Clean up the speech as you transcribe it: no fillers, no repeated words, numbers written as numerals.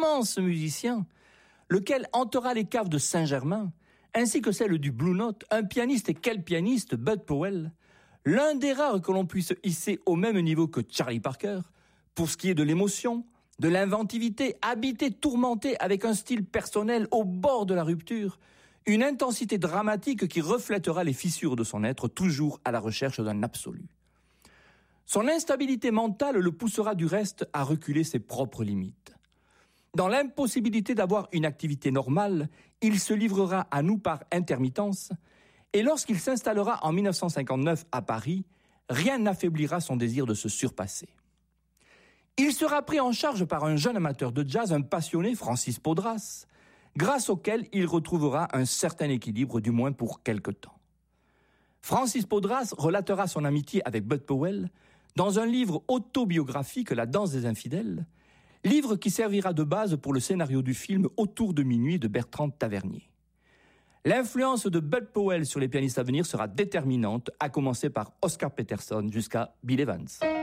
immense musicien, lequel hantera les caves de Saint-Germain, ainsi que celle du Blue Note, un pianiste, et quel pianiste, Bud Powell, l'un des rares que l'on puisse hisser au même niveau que Charlie Parker, pour ce qui est de l'émotion, de l'inventivité, habité, tourmenté, avec un style personnel au bord de la rupture, une intensité dramatique qui reflètera les fissures de son être, toujours à la recherche d'un absolu. Son instabilité mentale le poussera du reste à reculer ses propres limites. Dans l'impossibilité d'avoir une activité normale, il se livrera à nous par intermittence, et lorsqu'il s'installera en 1959 à Paris, rien n'affaiblira son désir de se surpasser. Il sera pris en charge par un jeune amateur de jazz, un passionné, Francis Podras, grâce auquel il retrouvera un certain équilibre, du moins pour quelque temps. Francis Podras relatera son amitié avec Bud Powell dans un livre autobiographique, La danse des infidèles, livre qui servira de base pour le scénario du film Autour de minuit de Bertrand Tavernier. L'influence de Bud Powell sur les pianistes à venir sera déterminante, à commencer par Oscar Peterson jusqu'à Bill Evans.